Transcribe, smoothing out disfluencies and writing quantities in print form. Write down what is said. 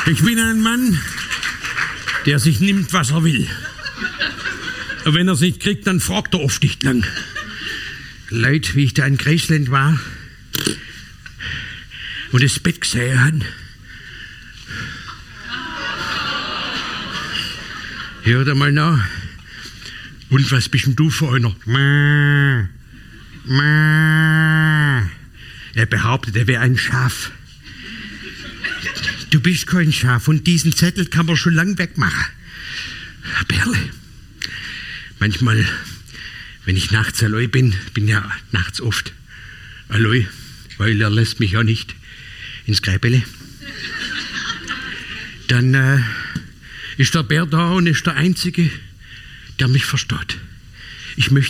Ich bin ein Mann, der sich nimmt, was er will. Und wenn er es nicht kriegt, dann fragt er oft nicht lang. Leute, wie ich da in Griechenland war und das Bett gesehen habe. Hört einmal nach. Und was bist denn du für einer? Er behauptet, er wäre ein Schaf. Du bist kein Schaf und diesen Zettel kann man schon lang wegmachen. Berle, manchmal, wenn ich nachts allein bin ja nachts oft allein, weil er lässt mich ja nicht ins Gräbele. Dann ist der Bär da und ist der Einzige, der mich versteht. Ich möchte